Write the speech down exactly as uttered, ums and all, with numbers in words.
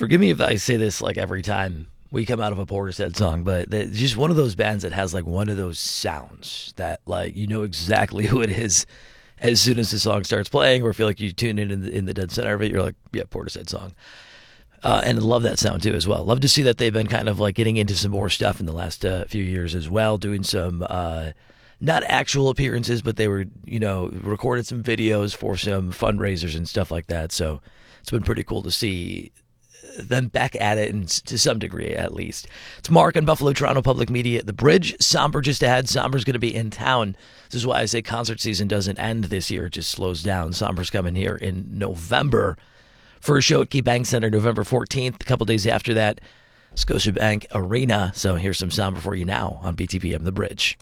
Forgive me if I say this like every time we come out of a Portishead song, but it's just one of those bands that has like one of those sounds that like you know exactly who it is as soon as the song starts playing, or feel like you tune in in the, in the dead center of it, you're like, yeah, Portishead song. Uh, and I love that sound too as well. Love to see that they've been kind of like getting into some more stuff in the last uh, few years as well, doing some uh, not actual appearances, but they were, you know, recorded some videos for some fundraisers and stuff like that. So it's been pretty cool to see them back at it, and to some degree at least. It's Mark on Buffalo Toronto Public Media at the Bridge. Somber just ahead. Somber's going to be in town. This is why I say concert season doesn't end this year. It just slows down. Somber's coming here in November for a show at KeyBank Center November fourteenth. A couple days after that, Scotiabank Arena. So here's some Somber for you now on B T B M The Bridge.